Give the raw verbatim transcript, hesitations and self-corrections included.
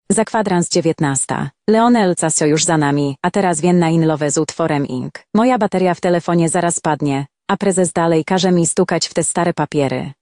Za kwadrans dziewiętnasta. Leonel Casio już za nami, a teraz Vienna in Love z utworem Ink. Moja bateria w telefonie zaraz padnie, a prezes dalej każe mi stukać w te stare papiery.